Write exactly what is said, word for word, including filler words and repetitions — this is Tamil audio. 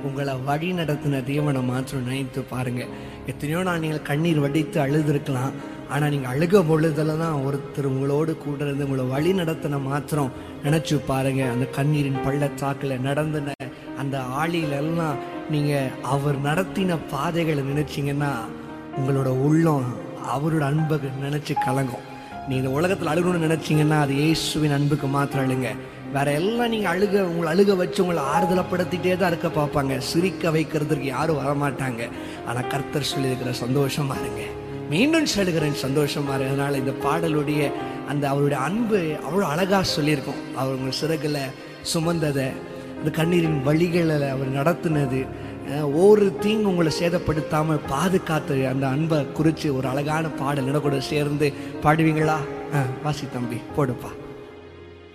உங்களை வழி நடத்தின தேவனை மாத்திரம் நினைத்து பாருங்க. எத்தனையோ நான் நீங்கள் கண்ணீர் வடித்து அழுதுருக்கலாம், ஆனால் நீங்கள் அழுக பொழுதுல தான் ஒருத்தர் உங்களோடு கூட இருந்து உங்களை வழி நடத்தின மாத்திரம் நினச்சி பாருங்க. அந்த கண்ணீரின் பள்ளத்தாக்கில் நடந்தின அந்த ஆளிலெல்லாம் நீங்கள் அவர் நடத்தின பாதைகளை நினைச்சிங்கன்னா உங்களோட உள்ளம் அவரோட அன்பை நினச்சி கலங்கும். நீ இந்த உலகத்தில் அழுகணும்னு நினச்சிங்கன்னா அது இயேசுவின் அன்புக்கு மாத்திரம் அழுங்க. வேற எல்லாம் நீங்கள் அழுக உங்களை அழுக வச்சு உங்களை ஆறுதலப்படுத்திட்டே தான் இருக்க பார்ப்பாங்க. சிரிக்க வைக்கிறதுக்கு யாரும் வரமாட்டாங்க. ஆனால் கர்த்தர் சொல்லியிருக்கிற சந்தோஷமா இருங்க, மீண்டும் சொல்லுகிறேன் சந்தோஷமா இருங்க. அதனால இந்த பாடலுடைய அந்த அவருடைய அன்பு அவ்வளோ அழகாக சொல்லியிருக்கோம். அவர் உங்கள் சிறகுல சுமந்ததை, இந்த கண்ணீரின் வழிகளில் அவர் நடத்தினது, ஒரு தீங்கு உங்களை சேதப்படுத்தாமல் பாதுகாத்து அந்த அன்பை குறித்து ஒரு அழகான பாடல் கூட சேர்ந்து பாடுவீங்களா? வாசி தம்பி போடுப்பா.